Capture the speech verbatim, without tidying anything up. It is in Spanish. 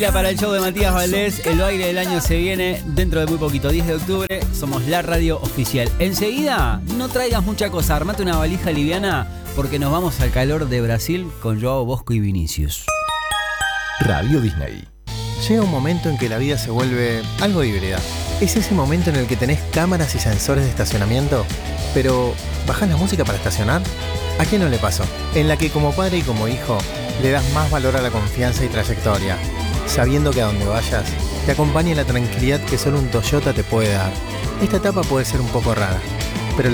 Para el show de Matías Valdés, el baile del año se viene dentro de muy poquito, diez de octubre, somos la radio oficial. Enseguida, no traigas mucha cosa, armate una valija liviana porque nos vamos al calor de Brasil con Joao Bosco y Vinicius. Radio Disney. Llega un momento en que la vida se vuelve algo híbrida. Es ese momento en el que tenés cámaras y sensores de estacionamiento, pero ¿bajás la música para estacionar? ¿A quién no le pasó? En la que como padre y como hijo le das más valor a la confianza y trayectoria, sabiendo que a donde vayas te acompañe la tranquilidad que solo un Toyota te puede dar. Esta etapa puede ser un poco rara,